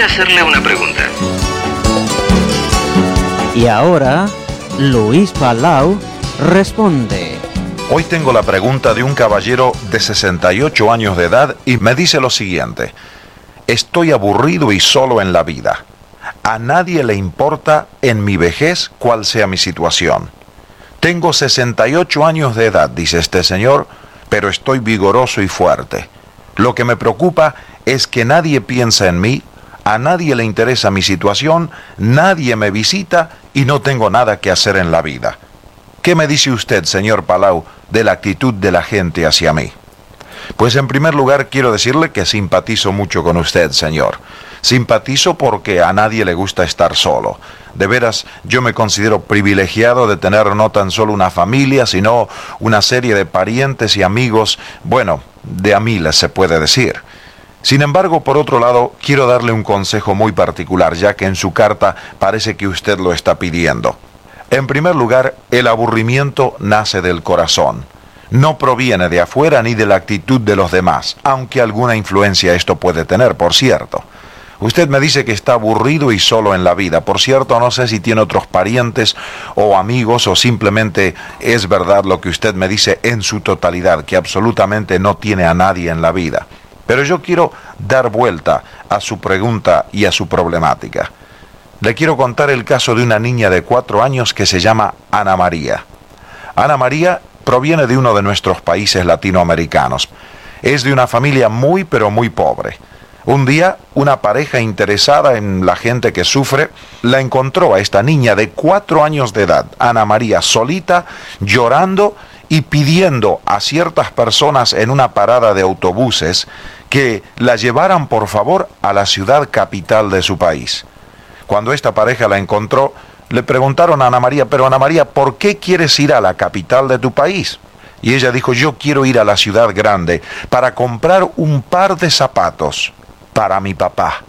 quisiera hacerle una pregunta. Y ahora, Luis Palau responde. Hoy tengo la pregunta de un caballero de 68 años de edad y me dice lo siguiente. Estoy aburrido y solo en la vida. A nadie le importa en mi vejez cuál sea mi situación. Tengo 68 años de edad, dice este señor, pero estoy vigoroso y fuerte. Lo que me preocupa es que nadie piensa en mí, a nadie le interesa mi situación, nadie me visita y no tengo nada que hacer en la vida. ¿Qué me dice usted, señor Palau, de la actitud de la gente hacia mí? Pues en primer lugar quiero decirle que simpatizo mucho con usted, señor. Simpatizo porque a nadie le gusta estar solo. De veras, yo me considero privilegiado de tener no tan solo una familia, sino una serie de parientes y amigos, bueno, de a miles se puede decir. Sin embargo, por otro lado, quiero darle un consejo muy particular, ya que en su carta parece que usted lo está pidiendo. En primer lugar, el aburrimiento nace del corazón. No proviene de afuera ni de la actitud de los demás, aunque alguna influencia esto puede tener, por cierto. Usted me dice que está aburrido y solo en la vida. Por cierto, no sé si tiene otros parientes o amigos o simplemente es verdad lo que usted me dice en su totalidad, que absolutamente no tiene a nadie en la vida. Pero yo quiero dar vuelta a su pregunta y a su problemática. Le quiero contar el caso de una niña de 4 años que se llama Ana María. Ana María proviene de uno de nuestros países latinoamericanos. Es de una familia muy pero muy pobre. Un día, una pareja interesada en la gente que sufre, la encontró a esta niña de 4 años de edad, Ana María, solita, llorando y pidiendo a ciertas personas en una parada de autobuses que la llevaran por favor a la ciudad capital de su país. Cuando esta pareja la encontró, le preguntaron a Ana María, pero Ana María, ¿por qué quieres ir a la capital de tu país? Y ella dijo, yo quiero ir a la ciudad grande para comprar un par de zapatos para mi papá.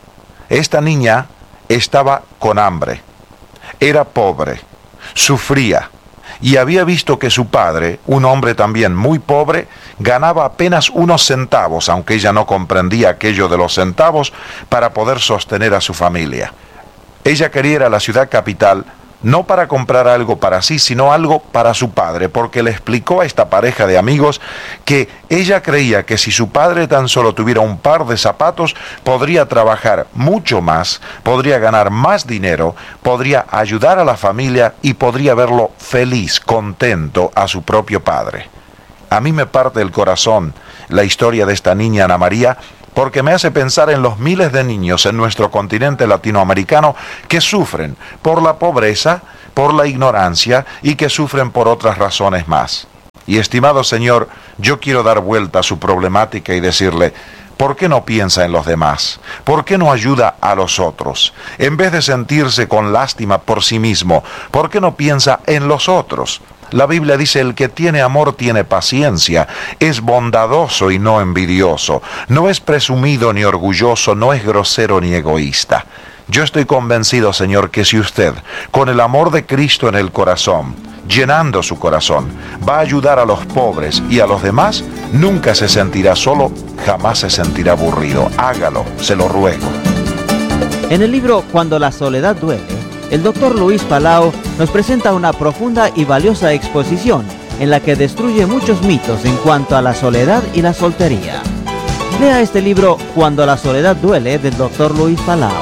Esta niña estaba con hambre, era pobre, sufría y había visto que su padre, un hombre también muy pobre, ganaba apenas unos centavos, aunque ella no comprendía aquello de los centavos, para poder sostener a su familia. Ella quería ir a la ciudad capital no para comprar algo para sí, sino algo para su padre, porque le explicó a esta pareja de amigos que ella creía que si su padre tan solo tuviera un par de zapatos, podría trabajar mucho más, podría ganar más dinero, podría ayudar a la familia y podría verlo feliz, contento a su propio padre. A mí me parte el corazón la historia de esta niña Ana María, porque me hace pensar en los miles de niños en nuestro continente latinoamericano que sufren por la pobreza, por la ignorancia y que sufren por otras razones más. Y estimado señor, yo quiero dar vuelta a su problemática y decirle, ¿por qué no piensa en los demás? ¿Por qué no ayuda a los otros? En vez de sentirse con lástima por sí mismo, ¿por qué no piensa en los otros? La Biblia dice, el que tiene amor tiene paciencia, es bondadoso y no envidioso, no es presumido ni orgulloso, no es grosero ni egoísta. Yo estoy convencido, Señor, que si usted, con el amor de Cristo en el corazón, llenando su corazón, va a ayudar a los pobres y a los demás, nunca se sentirá solo, jamás se sentirá aburrido. Hágalo, se lo ruego. En el libro Cuando la soledad duele, el Dr. Luis Palau nos presenta una profunda y valiosa exposición en la que destruye muchos mitos en cuanto a la soledad y la soltería. Lea este libro Cuando la soledad duele del Dr. Luis Palau.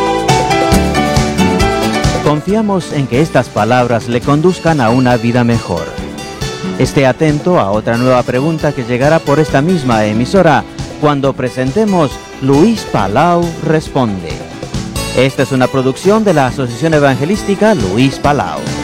Confiamos en que estas palabras le conduzcan a una vida mejor. Esté atento a otra nueva pregunta que llegará por esta misma emisora cuando presentemos Luis Palau Responde. Esta es una producción de la Asociación Evangelística Luis Palau.